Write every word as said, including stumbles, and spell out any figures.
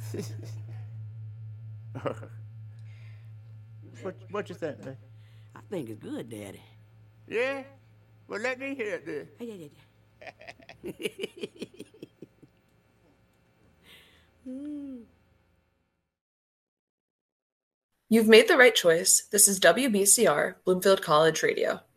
what what you think, man? I think it's good, Daddy. Yeah? Well, let me hear it then. Hey, yeah, yeah, yeah. Mm. You've made the right choice. This is W B C R, Bloomfield College Radio.